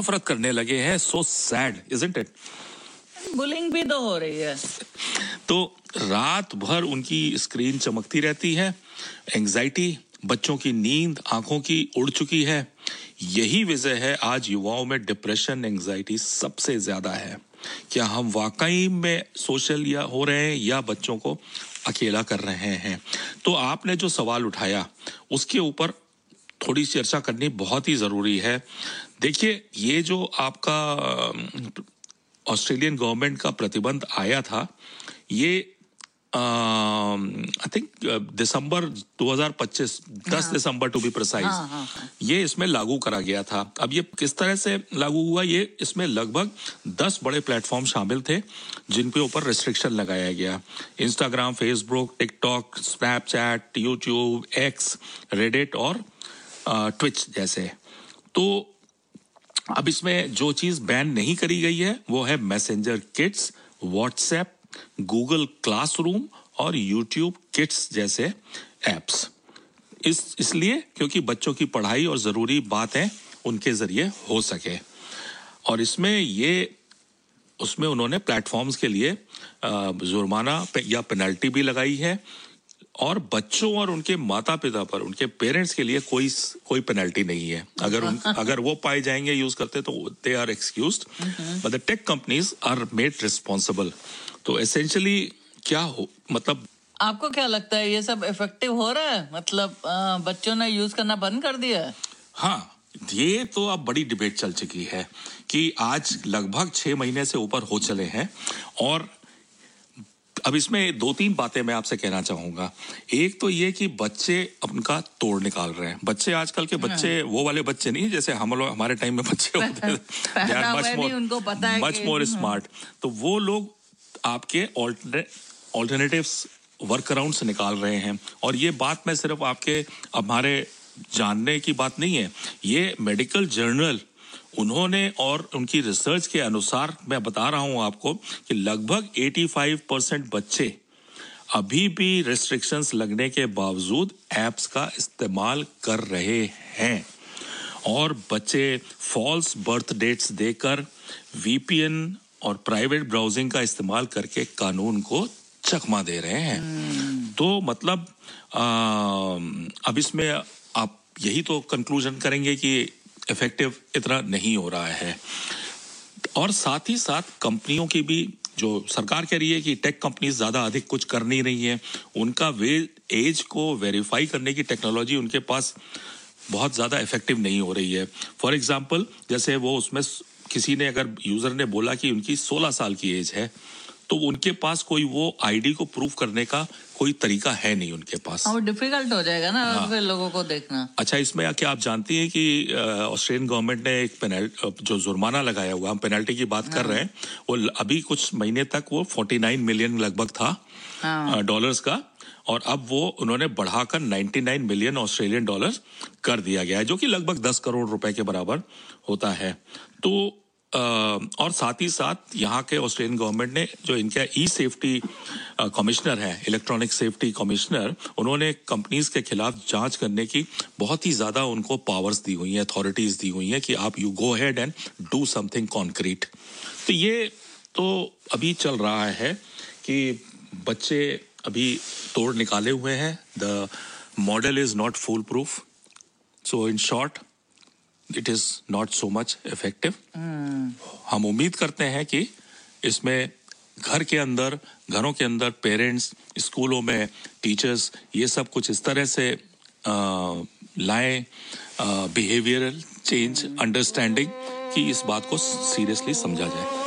नफरत करने लगे हैं। So sad, isn't it? Bullying भी तो हो रही है। तो रात भर उनकी स्क्रीन चमकती रहती है, एंजाइटी, बच्चों की नींद आंखों की उड़ चुकी है। यही वजह है आज युवाओं में डिप्रेशन, एंजाइटी सबसे ज्यादा है। क्या हम वाकई में सोशल या हो रहे हैं या बच्चों को अकेला कर रहे हैं? तो आपने जो सवाल उठाया उसके ऊपर थोड़ी चर्चा करनी बहुत ही जरूरी है। देखिए, ये जो आपका ऑस्ट्रेलियन गवर्नमेंट का प्रतिबंध आया था, ये I think December 2025, 10 December to be precise, ये इसमें लागू करा गया था। अब ये किस तरह से लागू हुआ, ये इसमें लगभग 10 बड़े प्लेटफॉर्म शामिल थे जिन पे ऊपर रिस्ट्रिक्शन लगाया गया। Instagram, Facebook, TikTok, Snapchat, YouTube, x, Reddit और ट्विच जैसे। तो अब इसमें जो चीज बैन नहीं करी गई है वो है messenger kids, WhatsApp, Google classroom और यूट्यूब किड्स जैसे एप्स। इसलिए क्योंकि बच्चों की पढ़ाई और जरूरी बातें उनके जरिए हो सके। और उसमें उन्होंने प्लेटफॉर्म्स के लिए जुर्माना या पेनल्टी भी लगाई है। और बच्चों और उनके माता पिता पर, उनके पेरेंट्स के लिए कोई पेनल्टी नहीं है। अगर वो पाए जाएंगे यूज करते तो they are excused, but the tech companies are made responsible. तो एसेंशियली क्या हो, मतलब आपको क्या लगता है ये सब इफेक्टिव हो रहा है? मतलब बच्चों ने यूज करना बंद कर दिया है? हाँ, ये तो अब बड़ी डिबेट चल चुकी है कि आज लगभग 6 महीने से ऊपर हो चले हैं। और अब इसमें 2-3 बातें मैं आपसे कहना चाहूंगा। एक तो ये कि बच्चे उनका तोड़ निकाल रहे हैं। बच्चे आजकल के बच्चे वो वाले बच्चे नहीं जैसे हम लोग हमारे टाइम में बच्चे होते थे, मच मोर स्मार्ट। तो वो लोग आपके ऑल्टरनेटिव्स, वर्क अराउंड्स निकाल रहे हैं। और ये बात मैं सिर्फ आपके हमारे जानने की बात नहीं है, ये मेडिकल जर्नल उन्होंने और उनकी रिसर्च के अनुसार मैं बता रहा हूं आपको कि लगभग 85% बच्चे अभी भी रेस्ट्रिक्शंस लगने के बावजूद एप्स का इस्तेमाल कर रहे हैं। और बच्चे फॉल्स बर्थ डेट्स देकर, वीपीएन और प्राइवेट ब्राउजिंग का इस्तेमाल करके कानून को चकमा दे रहे हैं। तो मतलब अब इसमें आप यही तो कंक्लूजन करेंगे कि इफेक्टिव इतना नहीं हो रहा है। और साथ ही साथ कंपनियों की भी, जो सरकार कह रही है कि टेक कंपनीज ज्यादा अधिक कुछ कर नहीं रही है, उनका एज को वेरीफाई करने की टेक्नोलॉजी उनके पास बहुत ज्यादा इफेक्टिव नहीं हो रही है। फॉर एग्जांपल, जैसे वो उसमें किसी ने, अगर यूजर ने बोला कि उनकी 16 साल की एज है, तो उनके पास कोई वो आईडी को प्रूव करने का कोई तरीका है नहीं उनके पास। और डिफिकल्ट हो जाएगा ना फिर लोगों को देखना। अच्छा, इसमें क्या आप जानती हैं कि ऑस्ट्रेलियन गवर्नमेंट ने एक जो जुर्माना लगाया हुआ, हम पेनल्टी की बात कर रहे हैं, वो अभी कुछ महीने तक वो 49 मिलियन लगभग था डॉलर्स का, और अब वो उन्होंने बढ़ाकर 99 मिलियन ऑस्ट्रेलियन डॉलर कर दिया गया है, जो कि लगभग 10 करोड़ रुपए के बराबर होता है। तो और साथ ही साथ यहाँ के ऑस्ट्रेलियन गवर्नमेंट ने, जो इनका ई सेफ्टी कमिश्नर है, इलेक्ट्रॉनिक सेफ्टी कमिश्नर, उन्होंने कंपनीज के खिलाफ जांच करने की बहुत ही ज्यादा उनको पावर्स दी हुई हैं, अथॉरिटीज दी हुई हैं कि आप you go ahead and do something concrete. तो ये तो अभी चल रहा है कि बच्चे अभी तोड़ निकाले हुए हैं। The model is not full proof, so in short it is not so much effective. हम उम्मीद करते हैं कि इसमें घरों के अंदर पेरेंट्स, स्कूलों में टीचर्स ये सब कुछ इस तरह से लाएं बिहेवियरल चेंज, अंडरस्टैंडिंग, कि इस बात को सीरियसली समझा जाए।